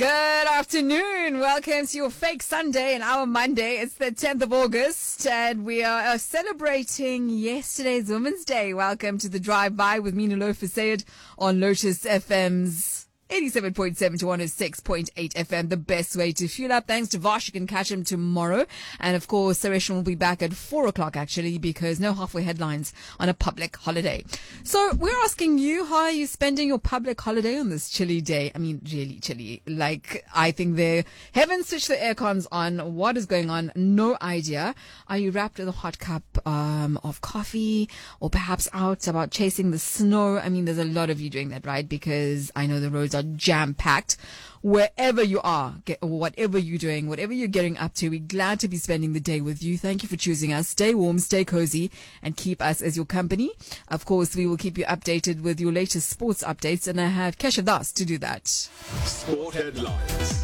Good afternoon. Welcome to your fake Sunday and our Monday. It's the 10th of August and we are celebrating yesterday's Women's Day. Welcome to the Drive By with me, Nilofer Sayed, on Lotus FM's 87.7 to 106.8 FM, the best way to fuel up. Thanks to Vosh, you can catch him tomorrow. And of course, Sareshan will be back at 4 o'clock actually, because no halfway headlines on a public holiday. So we're asking you, how are you spending your public holiday on this chilly day? I mean, really chilly. Like, I think they haven't switched the air cons on. What is going on? No idea. Are you wrapped in a hot cup of coffee, or perhaps out about chasing the snow? I mean, there's a lot of you doing that, right? Because I know the roads are jam-packed. Wherever you are, whatever you're doing, whatever you're getting up to, we're glad to be spending the day with you. Thank you for choosing us. Stay warm, stay cozy, and keep us as your company. Of course, we will keep you updated with your latest sports updates, and I have Kesha Das to do that. Sport headlines.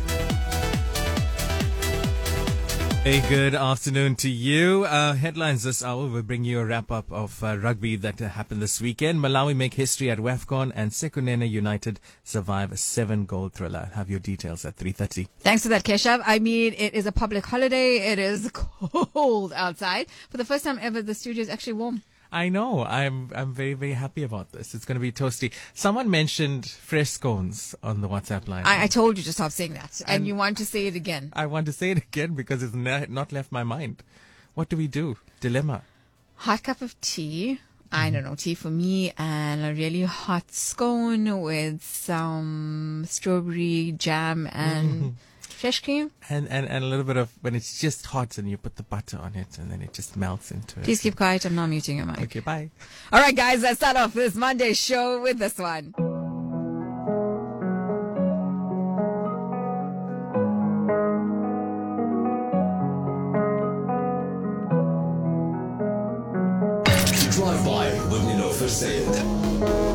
A good afternoon to you. Headlines this hour will bring you a wrap-up of rugby that happened this weekend. Malawi make history at WAFCON, and Sekunene United survive a 7-goal thriller. Have your details at 3:30. Thanks for that, Keshav. I mean, it is a public holiday. It is cold outside. For the first time ever, the studio is actually warm. I know. I'm very, very happy about this. It's going to be toasty. Someone mentioned fresh scones on the WhatsApp line. I told you to stop saying that, and you want to say it again. I want to say it again because it's not left my mind. What do we do? Dilemma. Hot cup of tea. I don't know, tea for me, and a really hot scone with some strawberry jam and fresh cream. And a little bit of, when it's just hot and you put the butter on it and then it just melts into it. Please keep quiet. I'm not muting your mic. Okay, bye. All right, guys, let's start off this Monday show with this one. Drive by with Nilofer Sayed.